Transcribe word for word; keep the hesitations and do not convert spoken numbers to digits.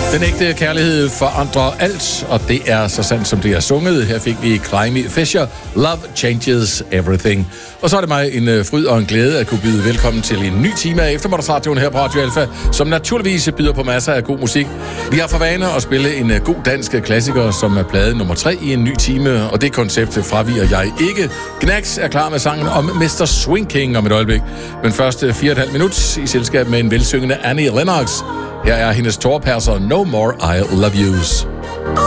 Den ægte kærlighed forandrer alt, og det er så sandt, som det er sunget. Her fik vi Climby Fisher, Love Changes Everything. Og så er det mig en fryd og en glæde at kunne byde velkommen til en ny time af Eftermiddagsradioen her på Radio Alfa, som naturligvis byder på masser af god musik. Vi har for vane at spille en god dansk klassiker, som er plade nummer tre i en ny time, og det koncept fraviger jeg ikke. Gnags er klar med sangen om mister Swing King om et øjeblik. Men først fire og et halvt minut i selskab med en velsyngende Annie Lennox. Her er hendes tårperser No More I'll Love Yous.